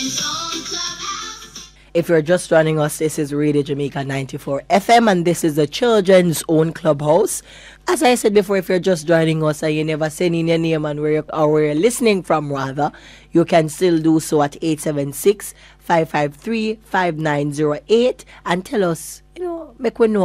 If you're just joining us, this is Radio Jamaica 94 FM, and this is the children's own clubhouse. As I said before, if you're just joining us and you never send in your name and where you're listening from, rather, you can still do so at 876-553-5908 and tell us, make we know